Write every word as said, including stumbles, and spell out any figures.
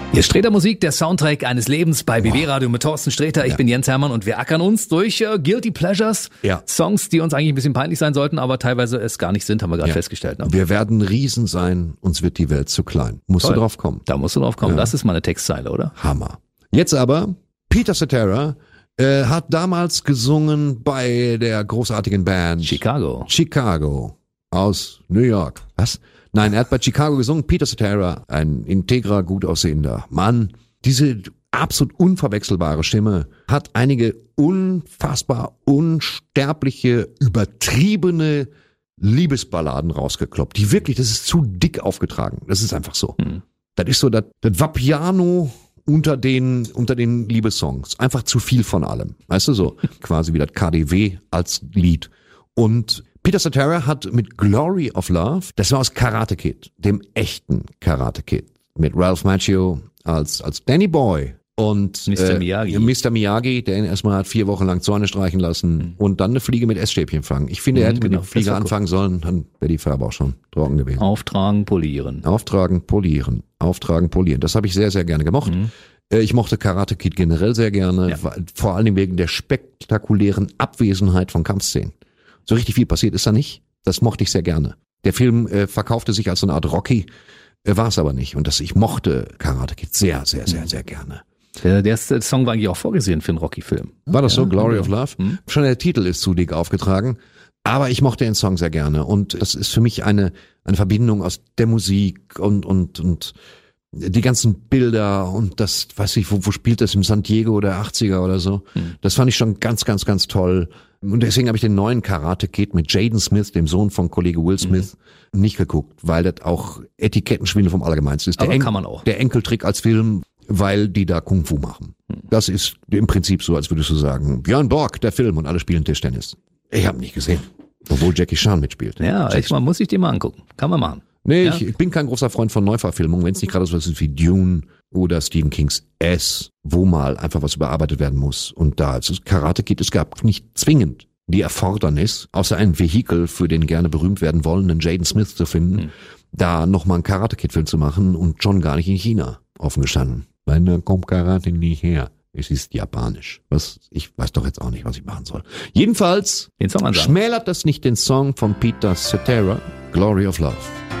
Hier Sträter Musik, der Soundtrack eines Lebens bei B W Radio mit Thorsten Sträter. Ich ja. bin Jens Hermann und wir ackern uns durch uh, Guilty Pleasures. Ja. Songs, die uns eigentlich ein bisschen peinlich sein sollten, aber teilweise es gar nicht sind, haben wir gerade ja. festgestellt. Ne? Wir werden Riesen sein, uns wird die Welt zu klein. Musst Toll. du drauf kommen. Da musst du drauf kommen. Ja. Das ist mal eine Textzeile, oder? Hammer. Jetzt aber, Peter Cetera äh, hat damals gesungen bei der großartigen Band Chicago. Chicago aus New York. Was? Nein, er hat bei Chicago gesungen, Peter Cetera, ein integrer, gut aussehender Mann. Diese absolut unverwechselbare Stimme hat einige unfassbar unsterbliche, übertriebene Liebesballaden rausgekloppt. Die wirklich, das ist zu dick aufgetragen. Das ist einfach so. Hm. Das ist so das, das Vapiano unter den, unter den Liebessongs. Einfach zu viel von allem. Weißt du, so quasi wie das K D W als Lied. Und Peter Cetera hat mit Glory of Love, das war aus Karate Kid, dem echten Karate Kid, mit Ralph Macchio als als Danny Boy und Mister Äh, Miyagi. Mister Miyagi, der ihn erstmal hat vier Wochen lang Zäune streichen lassen mhm. und dann eine Fliege mit Essstäbchen fangen. Ich finde, er hätte mhm, genau. mit der Fliege anfangen sollen, dann wäre die Farbe auch schon trocken gewesen. Auftragen, polieren. Auftragen, polieren. Auftragen, polieren. Das habe ich sehr, sehr gerne gemocht. Mhm. Ich mochte Karate Kid generell sehr gerne, ja. vor allem wegen der spektakulären Abwesenheit von Kampfszenen. So richtig viel passiert ist da nicht. Das mochte ich sehr gerne. Der Film äh, verkaufte sich als so eine Art Rocky, äh, war es aber nicht. Und das, ich mochte Karate Kid sehr, sehr, sehr, sehr gerne. Der, der Song war eigentlich auch vorgesehen für einen Rocky-Film. War das ja, so? Glory ja. of Love? Hm? Schon der Titel ist zu dick aufgetragen. Aber ich mochte den Song sehr gerne. Und das ist für mich eine, eine Verbindung aus der Musik und, und, und die ganzen Bilder und das, weiß ich, wo, wo spielt das, im San Diego der achtziger oder so. Hm. Das fand ich schon ganz, ganz, ganz toll. Und deswegen habe ich den neuen Karate Kid mit Jaden Smith, dem Sohn von Kollege Will Smith, mhm. nicht geguckt, weil das auch Etikettenschwindel vom Allergemeinsten ist. Der Aber En- kann man auch. Der Enkeltrick als Film, weil die da Kung Fu machen. Mhm. Das ist im Prinzip so, als würdest du sagen, Björn Borg, der Film, und alle spielen Tischtennis. Ich habe ihn nicht gesehen, obwohl Jackie Chan mitspielt. Ja, ich, man muss ich dir mal angucken. Kann man machen. Nee, ja? ich, ich bin kein großer Freund von Neuverfilmungen, wenn es nicht gerade so was ist wie Dune oder Stephen Kings S, wo mal einfach was überarbeitet werden muss. Und da ist Karate Kid, es gab nicht zwingend die Erfordernis, außer ein Vehikel für den gerne berühmt werden wollenden Jaden Smith zu finden, hm. da nochmal einen Karate Kid Film zu machen und schon gar nicht in China offen gestanden. Weil da kommt Karate nicht her. Es ist japanisch. Was, ich weiß doch jetzt auch nicht, was ich machen soll. Jedenfalls den Song schmälert das nicht den Song von Peter Cetera, Glory of Love.